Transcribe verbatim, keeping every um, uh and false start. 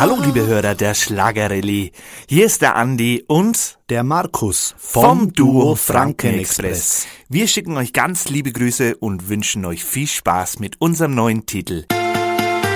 Hallo liebe Hörer der Schlagerrallye, hier ist der Andi und der Markus vom Duo Frankenexpress. Wir schicken euch ganz liebe Grüße und wünschen euch viel Spaß mit unserem neuen Titel